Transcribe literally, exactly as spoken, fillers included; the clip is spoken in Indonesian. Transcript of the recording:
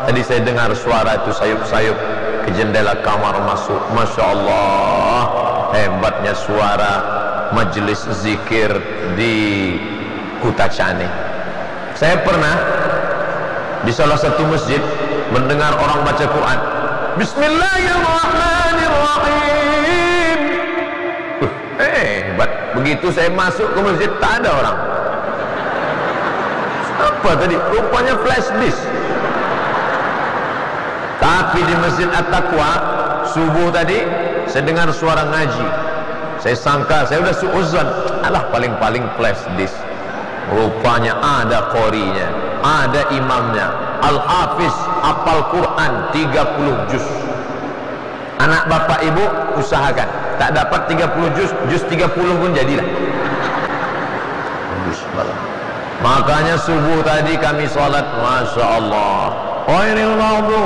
Tadi saya dengar suara itu sayup-sayup ke jendela kamar masuk. Masya Allah, hebatnya suara majelis zikir di Kutacani. Saya pernah di salah satu masjid mendengar orang baca Quran. Bismillahirrahmanirrahim. Uh, eh, hebat. Begitu saya masuk ke masjid, tak ada orang. Apa tadi? Rupanya flash disk. Tapi di Masjid At-Taqwa subuh tadi saya dengar suara ngaji. Saya sangka, saya sudah suuzon, alah paling-paling flash disk. Rupanya ada qorinya, ada imamnya, Al-Hafiz hafal Quran tiga puluh juz. Anak bapak ibu usahakan, tak dapat tiga puluh juz, juz tiga puluh pun jadilah. Makanya subuh tadi kami sholat, Masya Allah. Oh, ini